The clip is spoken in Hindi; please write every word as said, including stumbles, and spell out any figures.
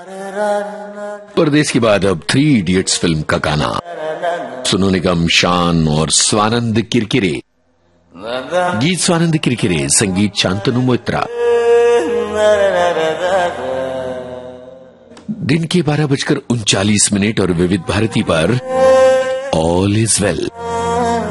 परदेश के बाद अब थ्री इडियट्स फिल्म का गाना सुनो निगम, शान और स्वानंद किरकिरे। गीत स्वानंद किरकिरे, संगीत शांतनु मोइत्रा। दिन के बारह बजकर उनचालीस मिनट और विविध भारती पर ऑल इज वेल।